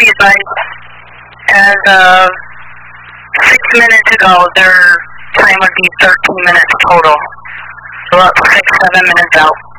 be advised, as of 6 minutes ago, their time would be 13 minutes total. So up to 6, 7 minutes out.